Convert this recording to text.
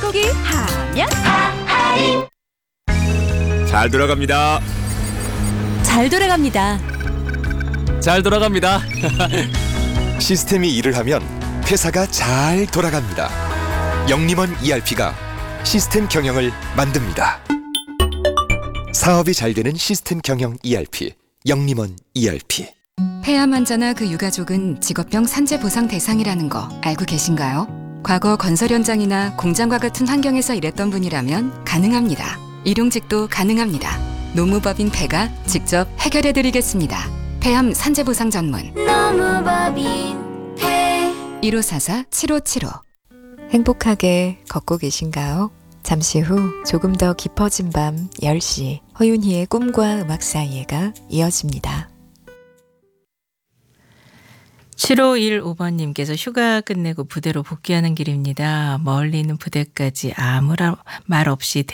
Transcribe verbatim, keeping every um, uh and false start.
가족이 하면 잘 돌아갑니다. 잘 돌아갑니다. 잘 돌아갑니다. 시스템이 일을 하면 회사가 잘 돌아갑니다. 영림원 이알피가 시스템 경영을 만듭니다. 사업이 잘 되는 시스템 경영 이알피, 영림원 이알피. 폐암 환자나 그 유가족은 직업병 산재 보상 대상이라는 거 알고 계신가요? 과거 건설 현장이나 공장과 같은 환경에서 일했던 분이라면 가능합니다. 일용직도 가능합니다. 노무법인 폐가 직접 해결해드리겠습니다. 폐암 산재 보상 전문 노무법인 폐 일오사사 칠오칠오. 행복하게 걷고 계신가요? 잠시 후 조금 더 깊어진 밤 열 시 허윤희의 꿈과 음악 사이에가 이어집니다. 칠오일오 번님께서 휴가 끝내고 부대로 복귀하는 길입니다. 멀리 있는 부대까지 아무 말 없이